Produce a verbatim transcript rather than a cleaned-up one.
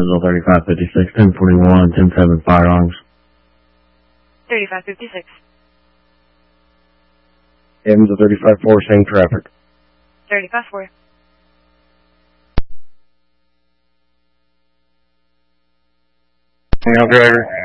thirty-five fifty-six, ten forty-one, ten seven firearms. thirty-five fifty-six. Evans thirty-five four, same traffic. thirty-five four. Now, driver.